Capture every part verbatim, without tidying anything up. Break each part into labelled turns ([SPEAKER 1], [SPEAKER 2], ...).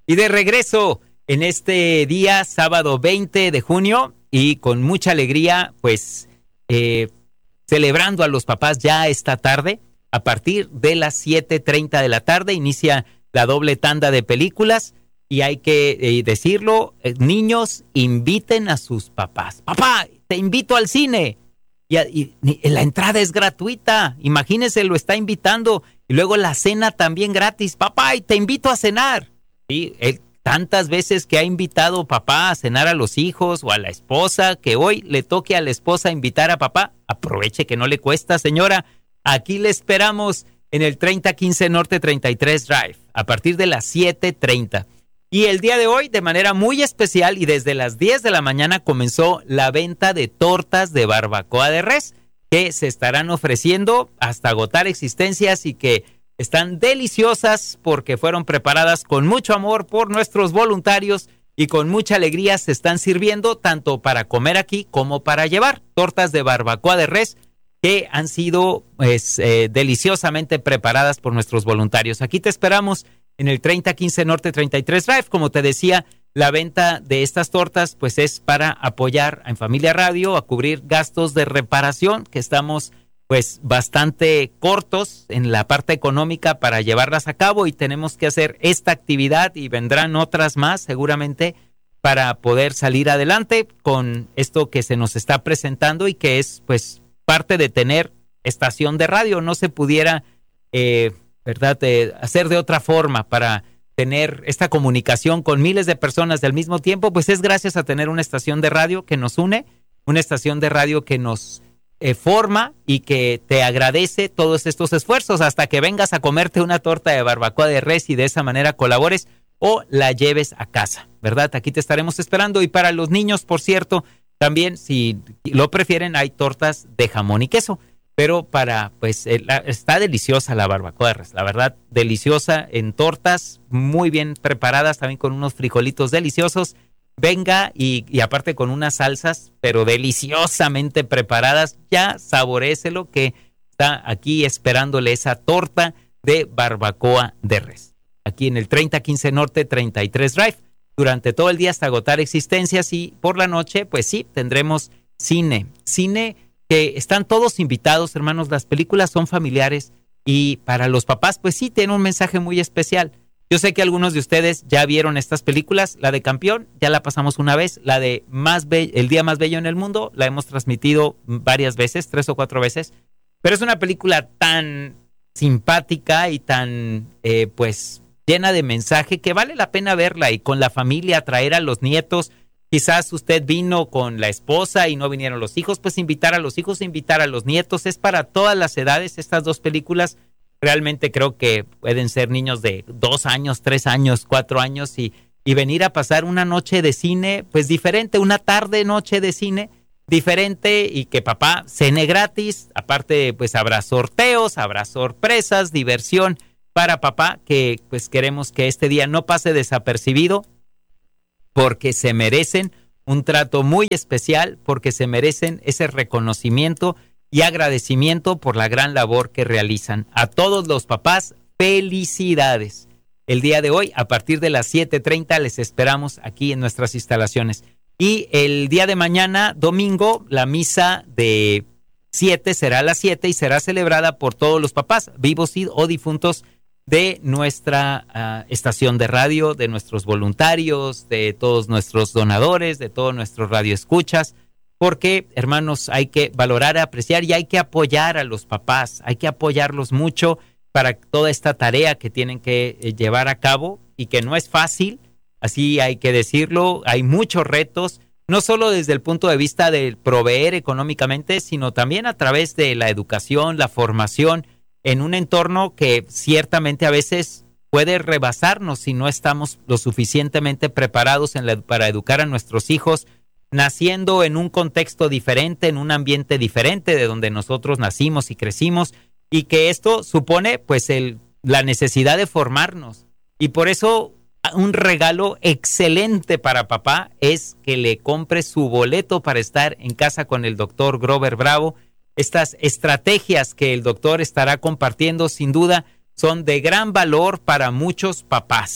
[SPEAKER 1] Y de regreso en este día, sábado veinte de junio, y con mucha alegría, pues, eh, celebrando a los papás ya esta tarde, a partir de las siete treinta de la tarde, inicia la doble tanda de películas, y hay que eh, decirlo, eh, niños, inviten a sus papás. Papá, te invito al cine. Y, y, y la entrada es gratuita, imagínese, lo está invitando, y luego la cena también gratis. Papá, y te invito a cenar. ¿Sí? Él, tantas veces que ha invitado papá a cenar a los hijos o a la esposa, que hoy le toque a la esposa invitar a papá, aproveche que no le cuesta, señora. Aquí le esperamos en el treinta quince Norte treinta y tres Drive, a partir de las siete treinta. Y el día de hoy, de manera muy especial, y desde las diez de la mañana comenzó la venta de tortas de barbacoa de res, que se estarán ofreciendo hasta agotar existencias y que están deliciosas porque fueron preparadas con mucho amor por nuestros voluntarios y con mucha alegría se están sirviendo tanto para comer aquí como para llevar. Tortas de barbacoa de res que han sido pues, eh, deliciosamente preparadas por nuestros voluntarios. Aquí te esperamos en el treinta quince Norte treinta y tres Drive. Como te decía, la venta de estas tortas pues es para apoyar en Familia Radio, a cubrir gastos de reparación, que estamos pues bastante cortos en la parte económica para llevarlas a cabo, y tenemos que hacer esta actividad y vendrán otras más seguramente para poder salir adelante con esto que se nos está presentando y que es pues parte de tener estación de radio. No se pudiera eh, ¿verdad? Eh, hacer de otra forma para tener esta comunicación con miles de personas al mismo tiempo, pues es gracias a tener una estación de radio que nos une, una estación de radio que nos eh, forma y que te agradece todos estos esfuerzos hasta que vengas a comerte una torta de barbacoa de res y de esa manera colabores o la lleves a casa, ¿verdad? Aquí te estaremos esperando. Y para los niños, por cierto, también, si lo prefieren, hay tortas de jamón y queso. Pero para, pues, eh, la, está deliciosa la barbacoa de res, la verdad, deliciosa en tortas, muy bien preparadas, también con unos frijolitos deliciosos. Venga y, y aparte con unas salsas, pero deliciosamente preparadas. Ya saborécelo, que está aquí esperándole esa torta de barbacoa de res. Aquí en el treinta quince Norte treinta y tres Drive, durante todo el día hasta agotar existencias, y por la noche, pues sí, tendremos cine, cine que están todos invitados, hermanos. Las películas son familiares y para los papás, pues sí, tiene un mensaje muy especial. Yo sé que algunos de ustedes ya vieron estas películas. La de Campeón, ya la pasamos una vez. La de más Be- El Día Más Bello en el Mundo, la hemos transmitido varias veces, tres o cuatro veces. Pero es una película tan simpática y tan, eh, pues, llena de mensaje que vale la pena verla, y con la familia, traer a los nietos. Quizás usted vino con la esposa y no vinieron los hijos, pues invitar a los hijos, invitar a los nietos. Es para todas las edades estas dos películas. Realmente creo que pueden ser niños de dos años, tres años, cuatro años y, y venir a pasar una noche de cine, pues diferente, una tarde, noche de cine diferente, y que papá cene gratis. Aparte, pues habrá sorteos, habrá sorpresas, diversión para papá, que pues queremos que este día no pase desapercibido, porque se merecen un trato muy especial, porque se merecen ese reconocimiento y agradecimiento por la gran labor que realizan. A todos los papás, felicidades. El día de hoy, a partir de las siete treinta, les esperamos aquí en nuestras instalaciones. Y el día de mañana, domingo, la misa de siete será a las siete y será celebrada por todos los papás, vivos y, o difuntos, de nuestra uh, estación de radio, de nuestros voluntarios, de todos nuestros donadores, de todos nuestros radioescuchas, porque, hermanos, hay que valorar, apreciar y hay que apoyar a los papás, hay que apoyarlos mucho para toda esta tarea que tienen que eh, llevar a cabo, y que no es fácil, así hay que decirlo. Hay muchos retos, no solo desde el punto de vista de proveer económicamente, sino también a través de la educación, la formación, en un entorno que ciertamente a veces puede rebasarnos si no estamos lo suficientemente preparados en la, para educar a nuestros hijos, naciendo en un contexto diferente, en un ambiente diferente de donde nosotros nacimos y crecimos, y que esto supone pues el, la necesidad de formarnos. Y por eso un regalo excelente para papá es que le compre su boleto para estar en casa con el doctor Grover Bravo. Estas estrategias que el doctor estará compartiendo, sin duda, son de gran valor para muchos papás.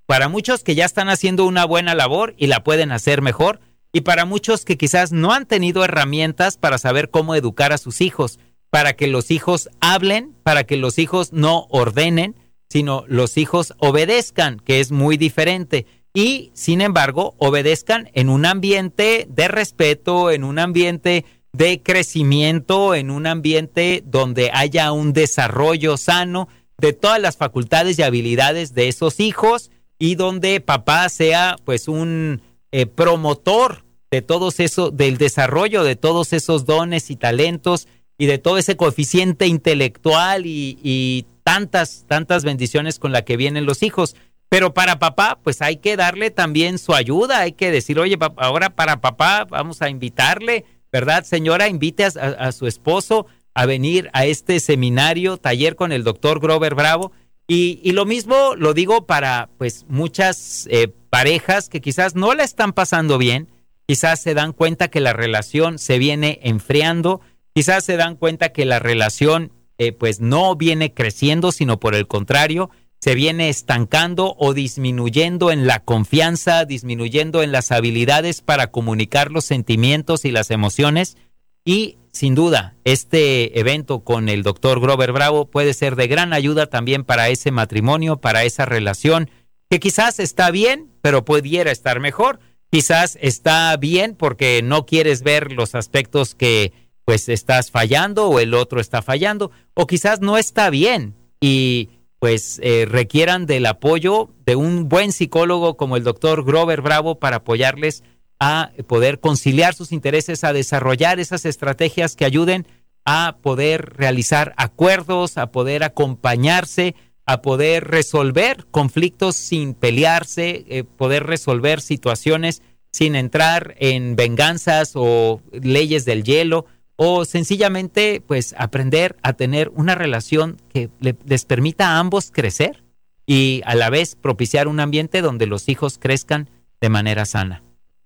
[SPEAKER 1] Para muchos que ya están haciendo una buena labor y la pueden hacer mejor, y para muchos que quizás no han tenido herramientas para saber cómo educar a sus hijos, para que los hijos hablen, para que los hijos no ordenen, sino los hijos obedezcan, que es muy diferente. Y, sin embargo, obedezcan en un ambiente de respeto, en un ambiente de crecimiento, en un ambiente donde haya un desarrollo sano de todas las facultades y habilidades de esos hijos, y donde papá sea pues un eh, promotor de todos eso, del desarrollo de todos esos dones y talentos y de todo ese coeficiente intelectual y, y tantas, tantas bendiciones con la que vienen los hijos. Pero para papá, pues hay que darle también su ayuda, hay que decir, oye, papá, ahora para papá vamos a invitarle, ¿verdad? Señora, invite a, a, a su esposo a venir a este seminario, taller con el doctor Grover Bravo. Y, y lo mismo lo digo para pues muchas eh, parejas que quizás no la están pasando bien, quizás se dan cuenta que la relación se viene enfriando, quizás se dan cuenta que la relación eh, pues no viene creciendo, sino por el contrario, se viene estancando o disminuyendo en la confianza, disminuyendo en las habilidades para comunicar los sentimientos y las emociones. Y sin duda, este evento con el doctor Grover Bravo puede ser de gran ayuda también para ese matrimonio, para esa relación que quizás está bien, pero pudiera estar mejor. Quizás está bien porque no quieres ver los aspectos que pues estás fallando o el otro está fallando, o quizás no está bien y pues eh, requieran del apoyo de un buen psicólogo como el doctor Grover Bravo para apoyarles a poder conciliar sus intereses, a desarrollar esas estrategias que ayuden a poder realizar acuerdos, a poder acompañarse, a poder resolver conflictos sin pelearse, eh, poder resolver situaciones sin entrar en venganzas o leyes del hielo, o sencillamente pues aprender a tener una relación que le, les permita a ambos crecer y a la vez propiciar un ambiente donde los hijos crezcan de manera sana.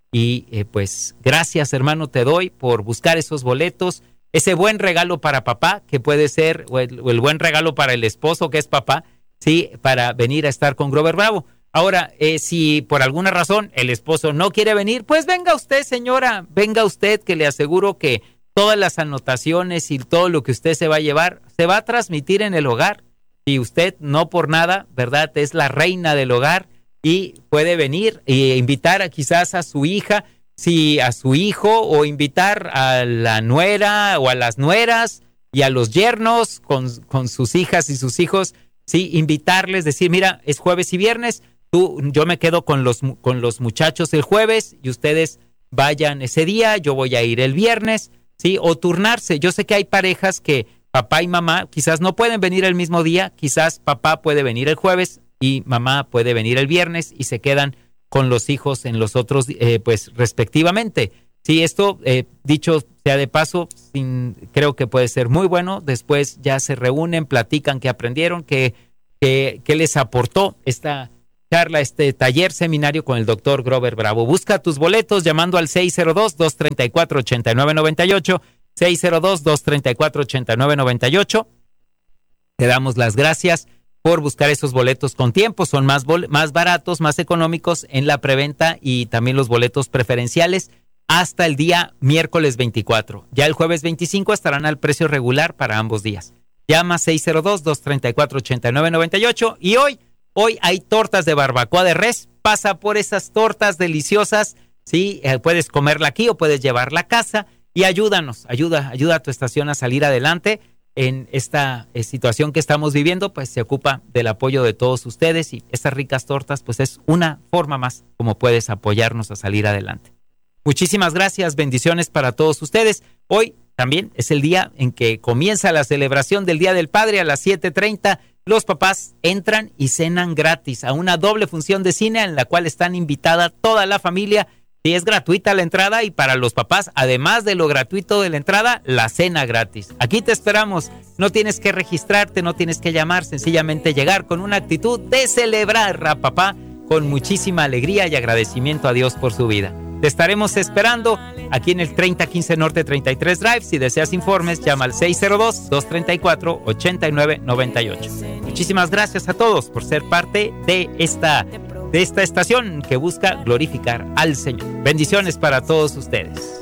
[SPEAKER 1] Y eh, pues gracias, hermano, te doy por buscar esos boletos, ese buen regalo para papá, que puede ser, o el, o el buen regalo para el esposo, que es papá, sí, para venir a estar con Grover Bravo. Ahora, eh, si por alguna razón el esposo no quiere venir, pues venga usted, señora, venga usted, que le aseguro que todas las anotaciones y todo lo que usted se va a llevar se va a transmitir en el hogar. Y usted no por nada, ¿verdad?, es la reina del hogar, y puede venir e invitar a quizás a su hija, si a su hijo, o invitar a la nuera o a las nueras y a los yernos con, con sus hijas y sus hijos, sí, invitarles, decir, mira, es jueves y viernes, tú, yo me quedo con los, con los muchachos el jueves y ustedes vayan ese día, yo voy a ir el viernes, sí, o turnarse. Yo sé que hay parejas que papá y mamá quizás no pueden venir el mismo día, quizás papá puede venir el jueves y mamá puede venir el viernes y se quedan con los hijos en los otros, eh, pues respectivamente. Sí, esto, eh, dicho sea de paso, sin, creo que puede ser muy bueno. Después ya se reúnen, platican qué aprendieron, qué, qué, qué les aportó esta charla, este taller, seminario con el doctor Grover Bravo. Busca tus boletos llamando al seis cero dos, dos tres cuatro, ocho nueve nueve ocho, seis cero dos, dos tres cuatro, ocho nueve nueve ocho. Te damos las gracias por buscar esos boletos con tiempo, son más, bol- más baratos, más económicos en la preventa y también los boletos preferenciales hasta el día miércoles veinticuatro. Ya el jueves veinticinco estarán al precio regular para ambos días. Llama seis cero dos, dos tres cuatro, ocho nueve nueve ocho y hoy, hoy hay tortas de barbacoa de res. Pasa por esas tortas deliciosas, ¿sí? Eh, puedes comerla aquí o puedes llevarla a casa y ayúdanos, ayuda, ayuda a tu estación a salir adelante. En esta eh, situación que estamos viviendo, pues se ocupa del apoyo de todos ustedes y estas ricas tortas, pues es una forma más como puedes apoyarnos a salir adelante. Muchísimas gracias, bendiciones para todos ustedes. Hoy también es el día en que comienza la celebración del Día del Padre a las siete treinta. Los papás entran y cenan gratis a una doble función de cine en la cual están invitada toda la familia. Sí, es gratuita la entrada y para los papás, además de lo gratuito de la entrada, la cena gratis. Aquí te esperamos. No tienes que registrarte, no tienes que llamar, sencillamente llegar con una actitud de celebrar a papá con muchísima alegría y agradecimiento a Dios por su vida. Te estaremos esperando aquí en el treinta quince Norte treinta y tres Drive. Si deseas informes, llama al seis cero dos, dos tres cuatro, ocho nueve nueve ocho. Muchísimas gracias a todos por ser parte de esta de esta estación que busca glorificar al Señor. Bendiciones para todos ustedes.